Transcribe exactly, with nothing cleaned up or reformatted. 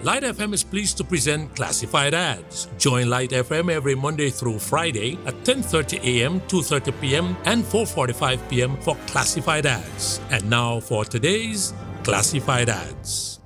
Light F M is pleased to present Classified Ads. Join Light F M every Monday through Friday at ten thirty a m, two thirty p m, and four forty-five p m for Classified Ads. And now for today's Classified Ads.